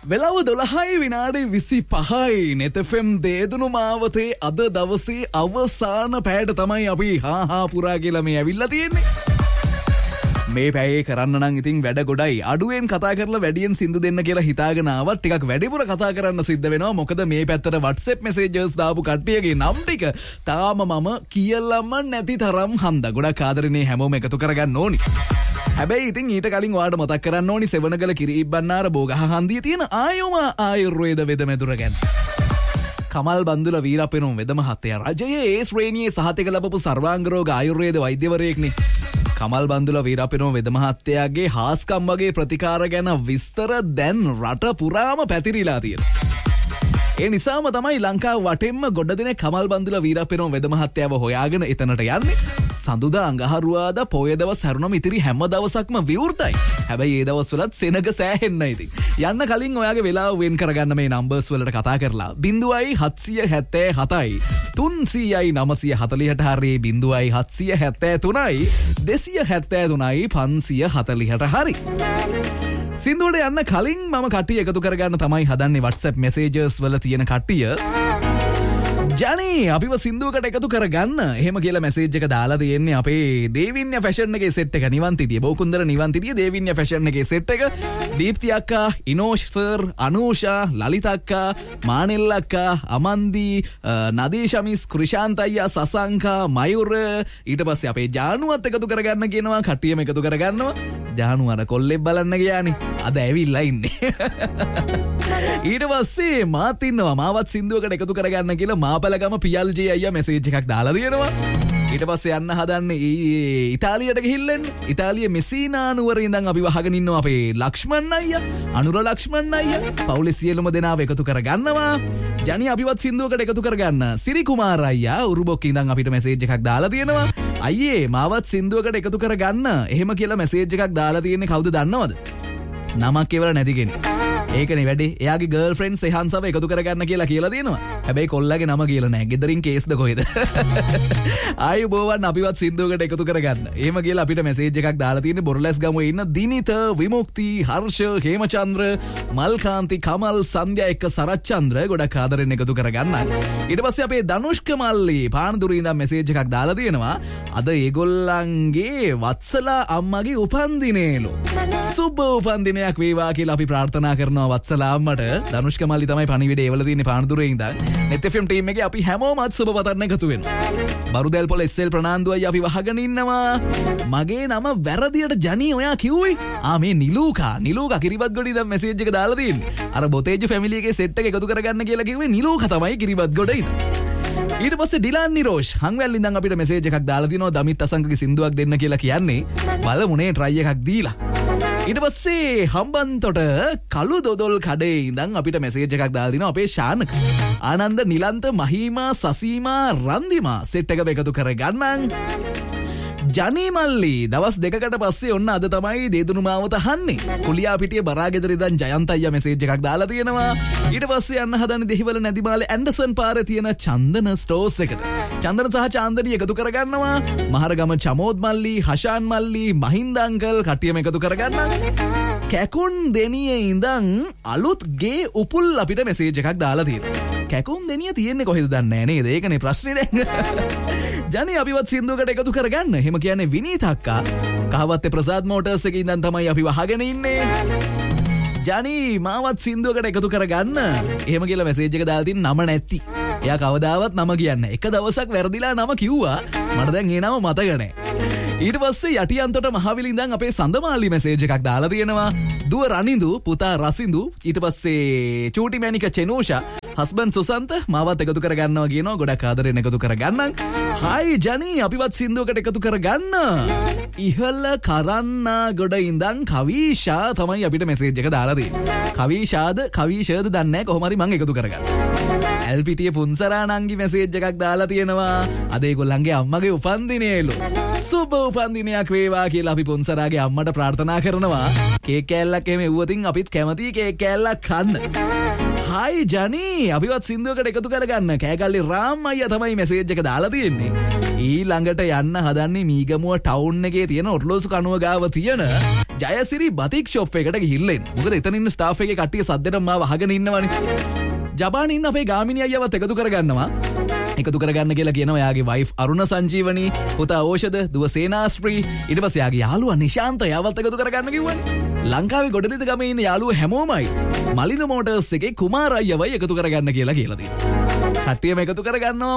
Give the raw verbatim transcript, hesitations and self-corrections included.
වෙලාව දොළහයි විනාඩි විසිපහයි නෙත F M දේදුණු මාවතේ අද දවසේ අවසාන පැයට තමයි අපි හා හා පුරා කියලා මේ ඇවිල්ලා තියෙන්නේ. මේ පැයේ කරන්න නම් ඉතින් වැඩ ගොඩයි. අඩුවෙන් කතා කරලා වැඩියෙන් සින්දු දෙන්න කියලා හිතාගෙන ආවත් ටිකක් වැඩිපුර කතා කරන්න සිද්ධ වෙනවා. මොකද මේ පැත්තට WhatsApp messages දාපු කට්ටියගේ නම් ටික තාම මම කියලාම නැති තරම් හන්දා. ගොඩක් ආදරේ හැමෝම එකතු කරගන්න ඕනි. හැබැයි ඉතින් ඊට කලින් ඔයාලට මතක් කරන්න ඕනි සෙවණගල කිරිබ්බන්නාර බෝගහ හන්දියේ තියෙන ආයෝම ආයුර්වේද වෙද මෙදුර ගැන. කමල් බන්දුල වීරපෙනුම් වෙද මහත්තයා රජයේ ඒ ශ්‍රේණියේ සහතික ලැබපු සර්වාංග රෝග ආයුර්වේද වෛද්‍යවරයෙක්නේ. කමල් බන්දුල වීරපෙනුම් වෙද මහත්තයාගේ හාස්කම් වගේ ප්‍රතිකාර ගැන විස්තර දැන් රට පුරාම පැතිරිලා තියෙනවා. ඒ නිසාම තමයි ලංකාව වටෙන්ම ගොඩ දෙනෙක් කමල් බන්දුල වීරපෙනුම් වෙද මහත්තයාව හොයාගෙන එතනට යන්නේ. සඳුදා අඟහරුවාදා පොය දවස් හැරුණම ඉතිරි හැම දවසක්ම විවෘතයි. හැබැයි ඒ දවස්වලත් සෙනග සෑහෙන්න ඉතින්. යන්න කලින් ඔයාගේ වෙලාව වෙන් කරගන්න මේ නම්බර්ස් වලට කතා කරලා බිංදුවයි හත්සිය හැත්තෑ හතයි තුන්සීයයි නවසිය හතළිහට හරි බිංදුවයි හත්සිය හැත්තෑ තුනයි දෙසිය හැත්තෑ තුනයි පන්සිය හතළිහට හරි. සින්දුවට යන්න කලින් මම කට්ටිය එකතු කරගන්න තමයි හදන්නේ WhatsApp messages වල තියෙන කට්ටිය. ජනී අපිව සින්දුවකට එකතු කරගන්න එහෙම කියලා මැසේජ් එක දාලා තියෙන්නේ අපේ දේවින්‍ය ෆැෂන් එකේ සෙට් එක නිවන්තිටිය බෝකුන්දර නිවන්තිටිය දේවින්‍ය ෆැෂන් එකේ සෙට් එක දීප්ති අක්කා ඉනෝෂ් සර් අනූෂා ලලිත අක්කා මානෙල් අක්කා අමන්දි නදීෂමිස් ක්‍රිෂාන්ත අයියා සසංකා මයුර ඊට පස්සේ අපේ ජානුවත් එකතු කරගන්න කියනවා කට්ටියම එකතු කරගන්නවා ජානු අර කොල්ලෙක් බලන්න ගියානේ අද ඇවිල්ලා ඉන්නේ ඊට පස්සේ මාත් ඉන්නවා මාවත් සින්දුවකට එකතු කරගන්න කියලා මාපලගම පියල්ජේ අයියා මැසේජ් එකක් දාලා තියෙනවා. ඊට පස්සේ යන්න හදන්නේ ඉතාලියට ගිහිල්ලා ඉතාලියේ මෙසීනා නුවර ඉඳන් අපි වහගෙන ඉන්නවා අපේ ලක්ෂ්මන් අයියා අනුර ලක්ෂ්මන් අයියා පවුලේ සියලුම දෙනාව එකතු කරගන්නවා. ජනි අපිවත් සින්දුවකට එකතු කරගන්න සිරි කුමාර අයියා උරුබොක් ඉඳන් අපිට මැසේජ් එකක් දාලා තියෙනවා. අයියේ මාවත් සින්දුවකට එකතු කරගන්න එහෙම කියලා මැසේජ් එකක් දාලා තියෙන්නේ කවුද දන්නවද? නමක් කියවලා නැති කෙනෙක්. ඒකනේ වැඩේ. එයාගේ ගර්ල්ෆ්‍රෙන්ඩ්ස් එහන්සව එකතු කරගන්න කියලා කියලා දෙනවා. හැබැයි කොල්ලගේ නම කියලා නැහැ. ගෙදරින් කේස්ද කොහෙද? ආයුබෝවන් අපිවත් සින්දුවකට එකතු කරගන්න. එහෙම කියලා අපිට මැසේජ් එකක් දාලා තියෙන්නේ බොරලැස් ගමුවේ ඉන්න දිනිත, විමුක්ති, හර්ෂ, හේමචන්ද්‍ර, මල්කාන්ති, කමල්, සන්ධ්‍යා එක්ක සරච්චන්ද්‍ර ගොඩක් ආදරෙන් එකතු කරගන්න. ඊට පස්සේ අපේ ධනුෂ්ක මල්ලි පානදුරේ ඉඳන් මැසේජ් එකක් දාලා තියෙනවා. අද ඒගොල්ලන්ගේ වත්සලා අම්මගේ උපන්දිනේලු. සුබ උපන්දිනයක් වේවා කියලා අපි ප්‍රාර්ථනා කරනවා වත්සලා අම්මට. ධනුෂ්ක මල්ලි තමයි පණිවිඩය එවලා තියෙන්නේ පානදුරේ ඉඳන්. නෙත් එෆ් එම් ටීම් එකේ අපි හැමෝමත් සුබ පතන්න එකතු වෙනවා. බරුදැල් පොළ එස් එල් ප්‍රනාන්දු අයියා අපි වහගෙන ඉන්නවා. මගේ නම වැරදියට ජනී ඔයා කිව්වේ. ආ මේ නිලූකා නිලූකා කිරිබත්ගොඩ ඉඳන් මැසේජ් එක දාලා තියෙන්නේ. අර බොතේජ් ෆැමිලි එකේ සෙට් එක එකතු කරගන්න කියලා කිව්වේ නිලූකා තමයි කිරිබත්ගොඩ ඉඳන්. ඊට පස්සේ ඩිලාන් නිරෝෂ් හංවැල් ඉඳන් අපිට මැසේජ් එකක් දාලා තිනවා දමිත් අසංකගේ සින්දුවක් දෙන්න කියලා කියන්නේ. බලමුනේ try එකක් දීලා. ඊට පස්සේ හම්බන්තොට කළු දොදොල් කඩේ ඉඳන් අපිට මැසේජ් එකක් දාලා දිනවා අපේ ශානක ආනන්ද නිලන්ත මහීමා සසීමා රන්දිමා සෙට් එක එකතු කරගන්නම්. ජනී මල්ලි දවස් දෙකකට පස්සේ ඔන්න අද තමයි දේදුණු මාවත අහන්නේ. කුලියාපිටිය බරාගෙදර ඉඳන් ජයන්ත අයියා මැසේජ් එකක් දාලා තියෙනවා. ඊට පස්සේ යන්න හදන්නේ දෙහිවල නැදිමාලේ ඇන්ඩර්සන් පාරේ තියෙන චන්දන ස්ටෝර්ස් එකට. චන්දන සහ චාන්දනී එකතු කරගන්නවා. මහරගම චමෝද් මල්ලි, හෂාන් මල්ලි, මහින්ද අංකල් කට්ටියම එකතු කරගන්නවා. කැකුන් දෙනියේ ඉඳන් අලුත් ගේ උපුල් අපිට මැසේජ් එකක් දාලා තියෙනවා. කැකුන් දෙනිය තියෙන්නේ කොහෙද දන්නේ නැහැ නේද? ඒකනේ ප්‍රශ්නේ දැන්. ජනි අපිවත් සින්දුවකට එකතු කරගන්න. එහෙම කියන්නේ විනීත අක්කා කහවත්තේ ප්‍රසාද් මෝටර්ස් එකේ ඉඳන් තමයි අපි වහගෙන ඉන්නේ. ජනි මාවත් සින්දුවකට එකතු කරගන්න. එහෙම කියලා මැසේජ් එක දාලා තින් නම නැති. එයා කවදාවත් නම කියන්නේ. එක දවසක් වැරදිලා නම කිව්වා. මට දැන් ඒ නම මතක නැහැ. ඊට පස්සේ යටියන්තොට මහවිල ඉඳන් අපේ සඳමාලි මැසේජ් එකක් දාලා තියෙනවා. දුව රනිඳු, පුතා රසිඳු, ඊට පස්සේ චූටි මැනික චෙනෝෂා, හස්බන්ඩ් සුසන්ත මාවත් එකතු කරගන්නවා කියනවා. ගොඩක් ආදරෙන් එකතු කරගන්නම්. හයි ජනී අපිවත් සින්දුවකට එකතු කරගන්න. ඉහළ කරන්නා ගොඩ ඉඳන් කවීෂා තමයි අපිට මැසේජ් එක දාලා තියෙන්නේ. කවීෂාද කවීෂාද දන්නේ නැහැ. කොහොම හරි මං එකතු කරගන්න. එල්පිටිය පුන්සරා නංගි මැසේජ් එකක් දාලා තියෙනවා. අද ඒගොල්ලන්ගේ අම්මගේ උපන්දිනේලු. සුබ උපන්දිනයක් වේවා කියලා අපි පුන්සරාගේ අම්මට ප්‍රාර්ථනා කරනවා. කේක් කෑල්ලක් එහෙම එව්වොතින් අපිත් කැමතියි කේක් කෑල්ලක් කන්න. හයි ජනී අපිවත් සින්දුවකට එකතු කරගන්න. කෑගල්ලේ රාම් අයියා තමයි මැසේජ් එක දාලා තියෙන්නේ. ඊළඟට යන්න හදන්නේ මීගමුව ටවුන් එකේ තියෙන ඔර්ලෝසු කනුව ගාව තියෙන ජයසිරි බතික් ෂොප් එකට ගිහිල්ලා එන්න. මොකද එතන ඉන්න ස්ටාෆ් එකේ කට්ටිය සද්දෙට මාව අහගෙන ඉන්නවනේ. ජපානයේ ඉන්න අපේ ගාමිණී අයියවත් එකතු කරගන්නවා. එකතු කරගන්න කියලා කියනවා යාගේ වයිෆ් අරුණ සංජීවනී, පුතා ඕෂධ, දුව සේනාස්ත්‍රී, ඊට පස්සේ යාගේ යාළුවා නිශාන්ත යාවත් එකතු කරගන්න කිව්වනේ. ලංකාවේ ගොඩනැගිලි ගමේ ඉන්න යාළුවෝ හැමෝමයි මලින මෝටර්ස් එකේ කුමාර අයියවයි එකතු කරගන්න කියලා කියලා දෙනවා. කට්ටියම එකතු කරගන්නවා.